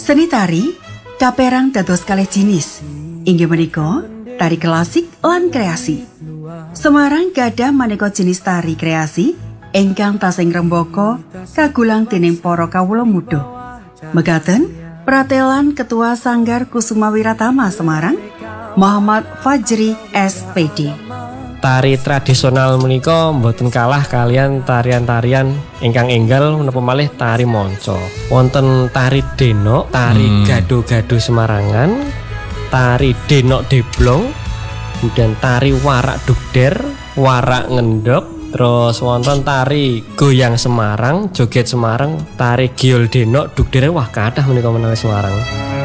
Seni tari kaperang dados kalih jinis. Inggih menika tari klasik lan kreasi. Semarang gadah maneka jenis tari kreasi ingkang tasih ngrembaka kagulang dening para kawula muda. Megaten pratelan Ketua Sanggar Kusuma Wiratama Semarang, Muhammad Fajri SPD. Tari tradisional menika mboten kalah kalian tarian-tarian ingkang enggal menapa malih tari monco. Wonten tari denok, tari gado-gado Semarangan, tari denok deblong, kemudian tari warak dugder, warak ngendok, terus wonten tari goyang Semarang, joget Semarang, tari giol denok, dugder, wah kathah menika menawi Semarang.